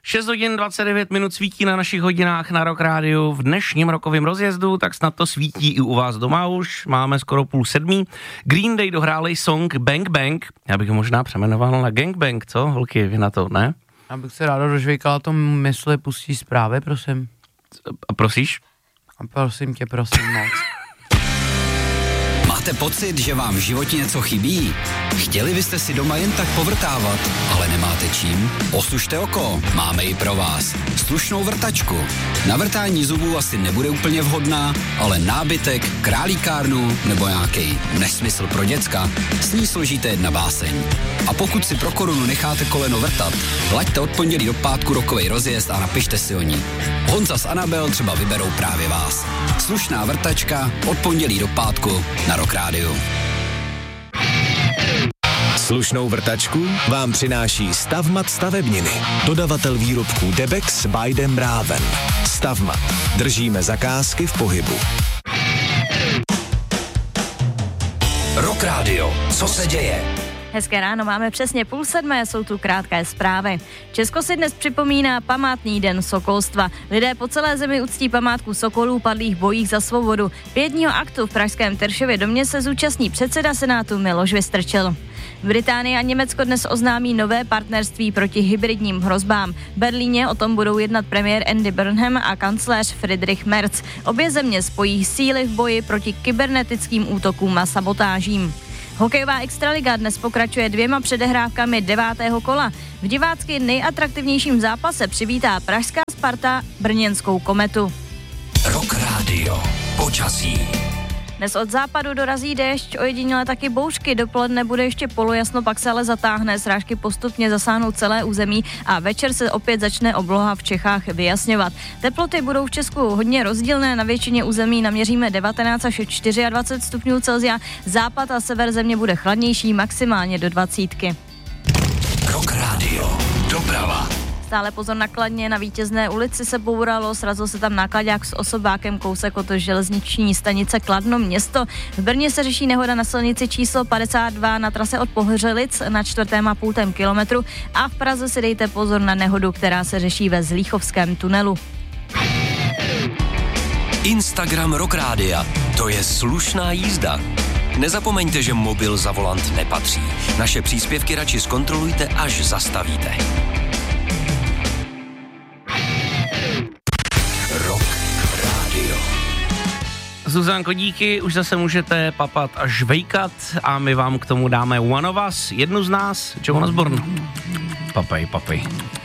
6 hodin 29 minut svítí na našich hodinách na Rock Rádiu v dnešním rokovém rozjezdu, tak snad to svítí i u vás doma už. Máme skoro 6:30. Green Day dohráli song Bang Bang. Já bych ho možná přeměnoval na Gang Bang, co? Holky, vy na to, ne? Já bych se ráda dožvejkala to mysli, pustí zprávy, prosím. A prosíš? A prosím moc. Máte pocit, že vám v životě něco chybí? Chtěli byste si doma jen tak povrtávat, ale nemáte čím? Osušte oko, máme i pro vás. Slušnou vrtačku. Na vrtání zubů asi nebude úplně vhodná, ale nábytek, králíkárnu nebo nějaký nesmysl pro děcka, s ní složíte jedna báseň. A pokud si pro korunu necháte koleno vrtat, laďte od pondělí do pátku rokovej rozjezd a napište si o ní. Honza s Anabel třeba vyberou právě vás. Slušná vrtačka od pondělí do pátku na Rock Rádiu. Slušnou vrtačku vám přináší Stavmat stavebniny. Dodavatel výrobků Debex by Dem Raven. Stavmat. Držíme zakázky v pohybu. Rock Radio. Co se děje? Hezké ráno, máme přesně 6:30, jsou tu krátké zprávy. Česko si dnes připomíná památný den sokolstva. Lidé po celé zemi uctí památku sokolů padlých v bojích za svobodu. Pětního aktu v pražském Teršově domě se zúčastní předseda Senátu Miloš Vystrčil. Británie a Německo dnes oznámí nové partnerství proti hybridním hrozbám. V Berlíně o tom budou jednat premiér Andy Burnham a kancléř Friedrich Merz. Obě země spojí síly v boji proti kybernetickým útokům a sabotážím. Hokejová extraliga dnes pokračuje 2 předehrávkami 9. kola. V divácky nejatraktivnějším zápase přivítá pražská Sparta brněnskou Kometu. Rock Radio. Počasí. Dnes od západu dorazí déšť, ojediněle taky bouřky. Dopoledne bude ještě polojasno, pak se ale zatáhne, srážky postupně zasáhnou celé území a večer se opět začne obloha v Čechách vyjasňovat. Teploty budou v Česku hodně rozdílné, na většině území naměříme 19 až 24 stupňů Celsia, západ a sever země bude chladnější, maximálně do 20. Rock Radio. Doprava. Stále pozor na Kladně, na Vítězné ulici se bouralo, srazil se tam náklaďák s osobákem kousek od železniční stanice Kladno město. V Brně se řeší nehoda na silnici číslo 52 na trase od Pohřelic na 4,5 kilometru a v Praze si dejte pozor na nehodu, která se řeší ve Zlíchovském tunelu. Instagram Rock Rádia. To je slušná jízda. Nezapomeňte, že mobil za volant nepatří. Naše příspěvky radši zkontrolujte, až zastavíte. Rock Radio. Zuzánko, díky, už zase můžete papat a žvejkat a my vám k tomu dáme One of Us, jednu z nás, Jonas Born. Papej.